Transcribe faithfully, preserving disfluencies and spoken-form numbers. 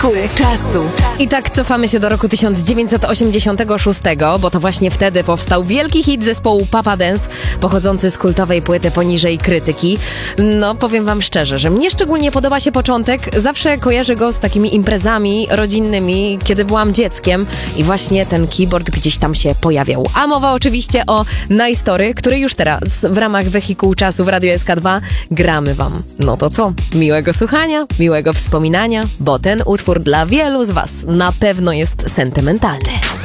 Wehikuł czasu. I tak cofamy się do roku tysiąc dziewięćset osiemdziesiątego szóstego, bo to właśnie wtedy powstał wielki hit zespołu Papa Dance, pochodzący z kultowej płyty Poniżej krytyki. No, powiem wam szczerze, że mnie szczególnie podoba się początek. Zawsze kojarzę go z takimi imprezami rodzinnymi, kiedy byłam dzieckiem i właśnie ten keyboard gdzieś tam się pojawiał. A mowa oczywiście o Nice Story, który już teraz w ramach Wehikuł czasu w Radiu S K dwa gramy wam. No to co? Miłego słuchania, miłego wspominania, bo ten utwór dla wielu z was na pewno jest sentymentalny.